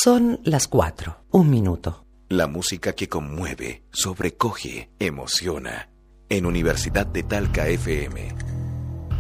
Son las 4, 1 minuto. La música que conmueve, sobrecoge, emociona. En Universidad de Talca FM